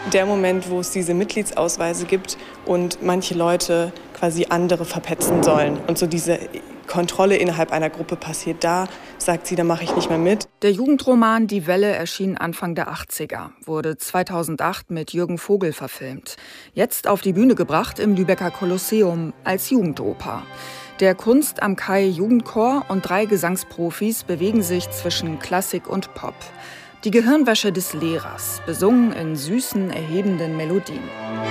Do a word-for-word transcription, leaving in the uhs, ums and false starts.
der Moment, wo es diese Mitgliedsausweise gibt und manche Leute quasi andere verpetzen sollen. Und so diese Kontrolle innerhalb einer Gruppe passiert, da sagt sie, da mache ich nicht mehr mit. Der Jugendroman Die Welle erschien Anfang der achtziger, wurde zweitausendacht mit Jürgen Vogel verfilmt. Jetzt auf die Bühne gebracht im Lübecker Kolosseum als Jugendoper. Der Kunst am Kai Jugendchor und drei Gesangsprofis bewegen sich zwischen Klassik und Pop. Die Gehirnwäsche des Lehrers, besungen in süßen, erhebenden Melodien.